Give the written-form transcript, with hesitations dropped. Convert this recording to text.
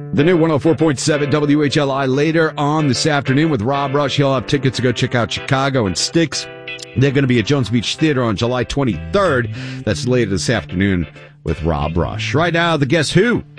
The new 104.7 WHLI later on this afternoon with Rob Rush. He'll have tickets to go check out Chicago and Styx. They're going to be at Jones Beach Theater on July 23rd. That's later this afternoon with Rob Rush. Right now, the Guess Who